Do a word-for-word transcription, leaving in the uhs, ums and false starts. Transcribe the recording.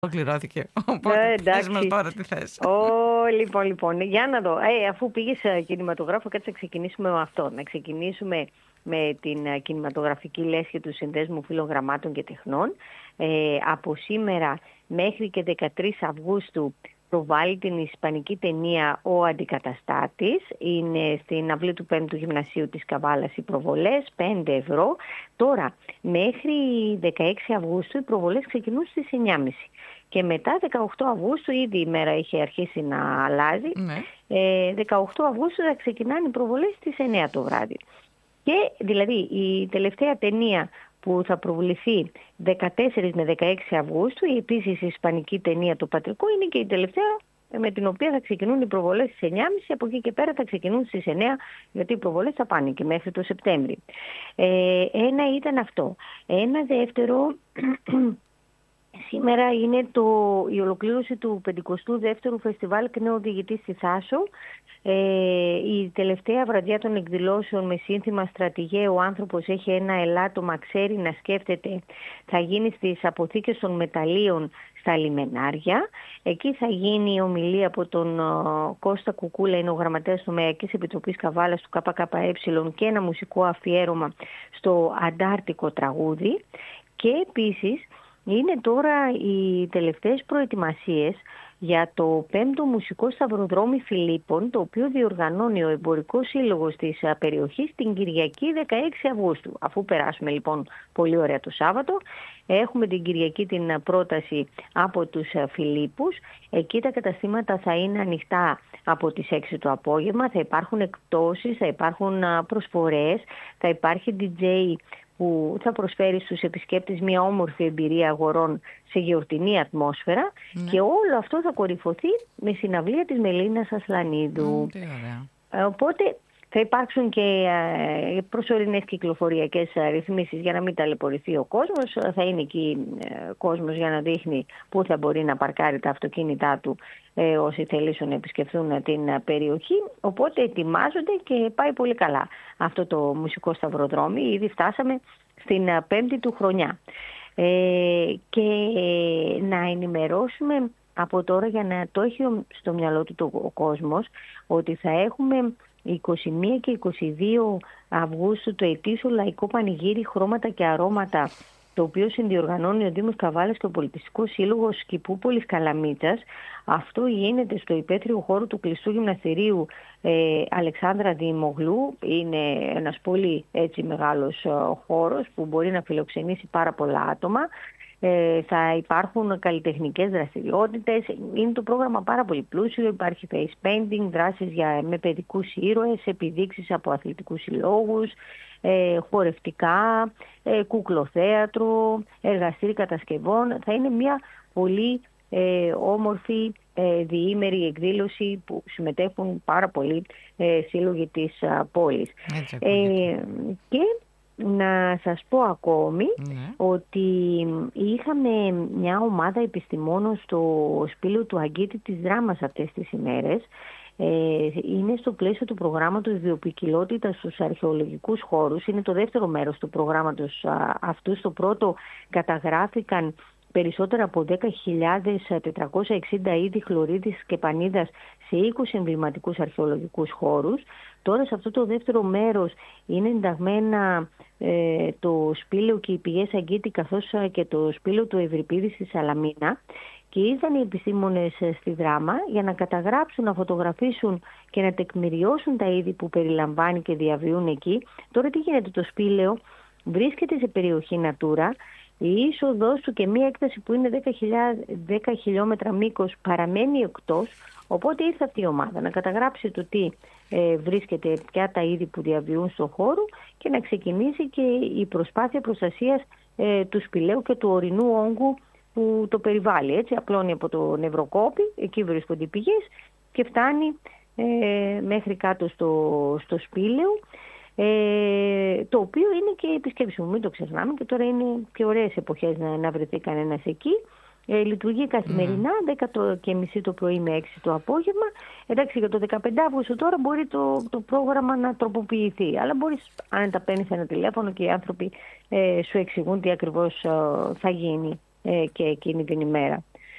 Ολοκληρώθηκε. Οπότε θες μας τώρα τι θες. Oh, λοιπόν, λοιπόν, για να δω. Ε, αφού πήγες κινηματογράφο, κάτσε να ξεκινήσουμε με αυτό. Να ξεκινήσουμε με την κινηματογραφική λέσχη του Συνδέσμου Φίλων Γραμμάτων και Τεχνών. Ε, από σήμερα μέχρι και δεκατρείς Αυγούστου προβάλλει την ισπανική ταινία «Ο Αντικαταστάτης». Είναι στην αυλή του πέμπτου Γυμνασίου της Καβάλας οι προβολές, πέντε ευρώ. Τώρα, μέχρι δεκαέξι Αυγούστου οι προβολές ξεκινούν στις εννιά και μισή. Και μετά δεκαοκτώ Αυγούστου, ήδη η μέρα είχε αρχίσει να αλλάζει, Ναι. ε, δεκαοκτώ Αυγούστου θα ξεκινάνε οι προβολές στις εννιά το βράδυ. Και δηλαδή η τελευταία ταινία που θα προβληθεί δεκατέσσερις με δεκαέξι Αυγούστου, η επίσης η ισπανική ταινία «Το Πατρικό», είναι και η τελευταία με την οποία θα ξεκινούν οι προβολές στις εννιά και μισή, από εκεί και πέρα θα ξεκινούν στις εννιά, γιατί οι προβολές θα πάνε και μέχρι το Σεπτέμβρη. Ε, ένα ήταν αυτό. Ένα δεύτερο... Σήμερα είναι το, η ολοκλήρωση του πενηκοστού δεύτερου Φεστιβάλ Κνέο Οδηγητή στη Θάσο. Ε, η τελευταία βραδιά των εκδηλώσεων με σύνθημα «Στρατηγέ, ο άνθρωπος έχει ένα ελάττωμα, ξέρει να σκέφτεται», θα γίνει στις αποθήκες των μεταλλίων στα λιμενάρια. Εκεί θα γίνει η ομιλία από τον uh, Κώστα Κουκούλα, είναι ο γραμματέας Τομεακής Επιτροπής Καβάλας του ΚΚΕ, και ένα μουσικό αφιέρωμα στο αντάρτικο τραγούδι. Και επίσης είναι τώρα οι τελευταίες προετοιμασίες για το πέμπτο μουσικό σταυροδρόμι Φιλίππων, το οποίο διοργανώνει ο Εμπορικός Σύλλογος της περιοχής την Κυριακή δεκαέξι Αυγούστου. Αφού περάσουμε λοιπόν πολύ ωραία το Σάββατο, έχουμε την Κυριακή την πρόταση από τους Φιλίππους. Εκεί τα καταστήματα θα είναι ανοιχτά από τις έξι το απόγευμα, θα υπάρχουν εκπτώσεις, θα υπάρχουν προσφορές, θα υπάρχει ντι τζέι που θα προσφέρει στους επισκέπτες μια όμορφη εμπειρία αγορών σε γιορτινή ατμόσφαιρα, ναι. Και όλο αυτό θα κορυφωθεί με συναυλία της Μελίνας Ασλανίδου. Mm, τι ωραία. Ε, οπότε θα υπάρξουν και ε, προσωρινές κυκλοφοριακές ρυθμίσεις για να μην ταλαιπωρηθεί ο κόσμος. Θα είναι εκεί ε, κόσμος για να δείχνει πού θα μπορεί να παρκάρει τα αυτοκίνητά του ε, όσοι θελήσουν να επισκεφθούν την περιοχή. Οπότε ετοιμάζονται και πάει πολύ καλά αυτό το μουσικό σταυροδρόμι. Ήδη φτάσαμε στην πέμπτη του χρονιά. Ε, και ε, να ενημερώσουμε από τώρα, για να το έχει στο μυαλό του το, ο κόσμος, ότι θα έχουμε είκοσι μία και είκοσι δύο Αυγούστου το ετήσιο λαϊκό πανηγύρι «Χρώματα και αρώματα», το οποίο συνδιοργανώνει ο Δήμος Καβάλας και ο Πολιτιστικός Σύλλογος Σκυπούπολης Καλαμίτσας. Αυτό γίνεται στο υπαίθριο χώρο του κλειστού γυμναστηρίου ε, Αλεξάνδρα Δημογλού. Είναι ένας πολύ έτσι μεγάλος ε, χώρος που μπορεί να φιλοξενήσει πάρα πολλά άτομα. Ε, θα υπάρχουν καλλιτεχνικές δραστηριότητες. Είναι το πρόγραμμα πάρα πολύ πλούσιο. Υπάρχει face painting, δράσεις για, με παιδικούς ήρωες, επιδείξεις από αθλητικούς συλλόγους, ε, χορευτικά, ε, κουκλοθέατρο, εργαστήρι κατασκευών. Θα είναι μια πολύ ε, όμορφη ε, διήμερη εκδήλωση που συμμετέχουν πάρα πολλοί ε, σύλλογοι της α, πόλης. Ε, και να σας πω ακόμη, ναι, ότι είχαμε μια ομάδα επιστημόνων στο σπήλαιο του Αγκίτη της Δράμας αυτές τις ημέρες. Είναι στο πλαίσιο του προγράμματος βιοποικιλότητας στους αρχαιολογικούς χώρους. Είναι το δεύτερο μέρος του προγράμματος αυτού. Στο πρώτο καταγράφηκαν περισσότερα από δέκα χιλιάδες τετρακόσια εξήντα είδη χλωρίδης και πανίδας σε είκοσι εμβληματικούς αρχαιολογικούς χώρους. Τώρα σε αυτό το δεύτερο μέρος είναι ενταγμένα ε, το σπήλαιο και οι πηγές Αγκίτη, καθώς και το σπήλαιο του Ευρυπίδη στη Σαλαμίνα, και ήρθαν οι επιστήμονες στη Δράμα για να καταγράψουν, να φωτογραφίσουν και να τεκμηριώσουν τα είδη που περιλαμβάνει και διαβιούν εκεί. Τώρα τι γίνεται? Το σπήλαιο βρίσκεται σε περιοχή Natura. Η είσοδος του και μία έκταση που είναι δέκα χιλιόμετρα μήκος παραμένει εκτός, οπότε ήρθε αυτή η ομάδα να καταγράψει το τι ε, βρίσκεται, ποια τα είδη που διαβιούν στον χώρο, και να ξεκινήσει και η προσπάθεια προστασίας ε, του σπηλαίου και του ορεινού όγκου που το περιβάλλει. Έτσι απλώνει από το Νευροκόπη, εκεί βρίσκονται οι πηγές, και φτάνει ε, μέχρι κάτω στο, στο σπήλαιο. Ε, το οποίο είναι και επισκέψιμο, μην το ξεχνάμε, και τώρα είναι και ωραίες εποχές να, να βρεθεί κανένας εκεί. Ε, λειτουργεί καθημερινά, mm. δέκα και μισή το πρωί με έξι το απόγευμα. Εντάξει, για το δεκαπέντε Αυγούστου τώρα μπορεί το, το πρόγραμμα να τροποποιηθεί, αλλά μπορείς, αν τα παίρνεις ένα τηλέφωνο, και οι άνθρωποι ε, σου εξηγούν τι ακριβώς ε, θα γίνει ε, και εκείνη την ημέρα.